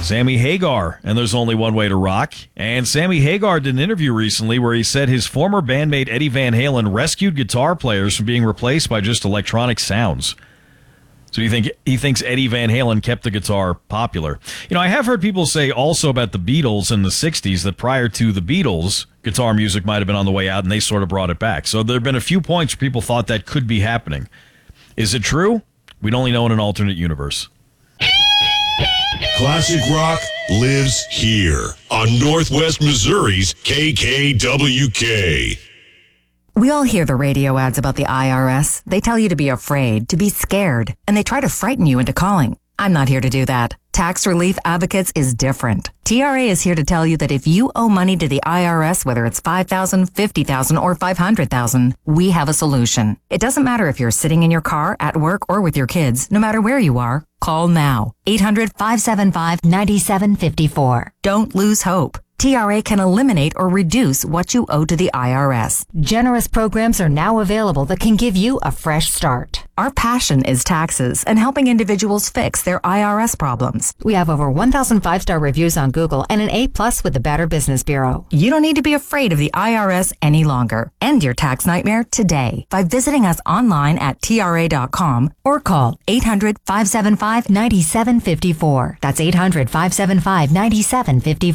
Sammy Hagar, and There's Only One Way to Rock. And Sammy Hagar did an interview recently where he said his former bandmate Eddie Van Halen rescued guitar players from being replaced by just electronic sounds. So he thinks Eddie Van Halen kept the guitar popular. I have heard people say also about the Beatles in the 60s that prior to the Beatles, guitar music might have been on the way out and they sort of brought it back. So there have been a few points where people thought that could be happening. Is it true? We'd only know in an alternate universe. Classic rock lives here on Northwest Missouri's KKWK. We all hear the radio ads about the IRS. They tell you to be afraid, to be scared, and they try to frighten you into calling. I'm not here to do that. Tax Relief Advocates is different. TRA is here to tell you that if you owe money to the IRS, whether it's $5,000, $50,000, or $500,000, we have a solution. It doesn't matter if you're sitting in your car, at work, or with your kids. No matter where you are, call now. 800-575-9754. Don't lose hope. TRA can eliminate or reduce what you owe to the IRS. Generous programs are now available that can give you a fresh start. Our passion is taxes and helping individuals fix their IRS problems. We have over 1,000 5-star reviews on Google and an A+ with the Better Business Bureau. You don't need to be afraid of the IRS any longer. End your tax nightmare today by visiting us online at TRA.com or call 800-575-9754. That's 800-575-9754.